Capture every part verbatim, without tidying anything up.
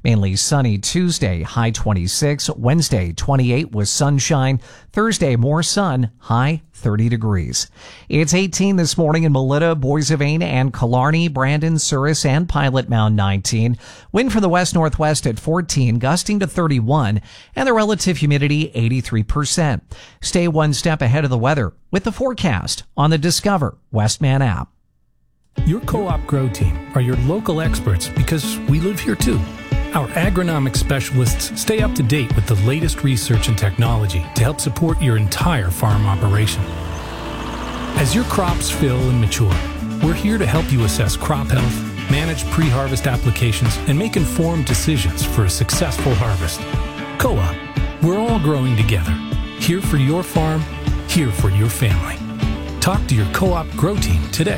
Mainly sunny Tuesday, high twenty-six. Wednesday, twenty-eight with sunshine. Thursday, more sun, high thirty degrees. It's eighteen this morning in Melita, Boissevain, and Killarney, Brandon, Souris, and Pilot Mound nineteen. Wind from the west-northwest at fourteen, gusting to thirty-one, and the relative humidity eighty-three percent. Stay one step ahead of the weather with the forecast on the Discover Westman app. Your Co-op Grow team are your local experts because we live here too. Our agronomic specialists stay up to date with the latest research and technology to help support your entire farm operation. As your crops fill and mature, we're here to help you assess crop health, manage pre-harvest applications, and make informed decisions for a successful harvest. Co-op, we're all growing together. Here for your farm, here for your family. Talk to your Co-op Grow team today.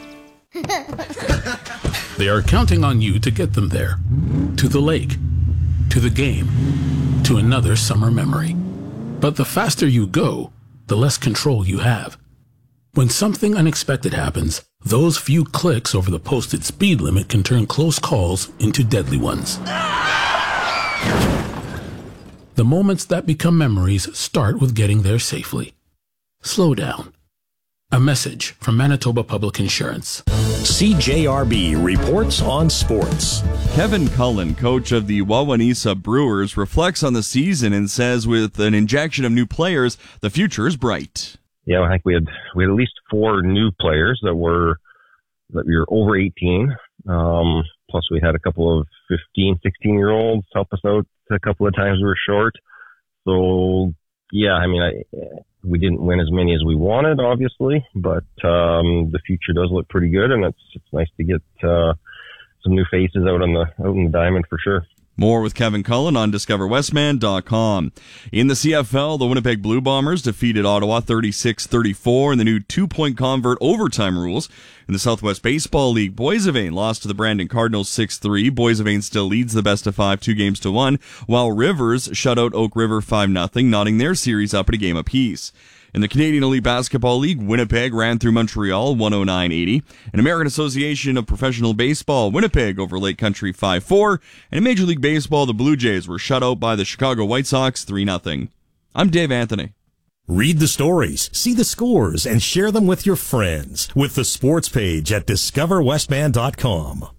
They are counting on you to get them there. To the lake, to the game, to another summer memory. But the faster you go, the less control you have. When something unexpected happens, those few clicks over the posted speed limit can turn close calls into deadly ones. The moments that become memories start with getting there safely. Slow down. A message from Manitoba Public Insurance. C J R B reports on sports. Kevin Cullen, coach of the Wawanesa Brewers, reflects on the season and says with an injection of new players, the future is bright. Yeah, I think we had we had at least four new players that were that were over eighteen. Um, plus we had a couple of fifteen, sixteen-year-olds help us out a couple of times we were short. So, yeah, I mean, I... we didn't win as many as we wanted, obviously, but um, the future does look pretty good, and it's it's nice to get uh, some new faces out on the out in the diamond for sure. More with Kevin Cullen on discover westman dot com. In the C F L, the Winnipeg Blue Bombers defeated Ottawa thirty-six thirty-four in the new two-point convert overtime rules. In the Southwest Baseball League, Boissevain lost to the Brandon Cardinals six three. Boissevain still leads the best of five, two games to one, while Rivers shut out Oak River five nothing, knotting their series up at a game apiece. In the Canadian Elite Basketball League, Winnipeg ran through Montreal one oh nine eighty. In American Association of Professional Baseball, Winnipeg over Lake Country five four. And in Major League Baseball, the Blue Jays were shut out by the Chicago White Sox three nothing. I'm Dave Anthony. Read the stories, see the scores, and share them with your friends with the sports page at discover westman dot com.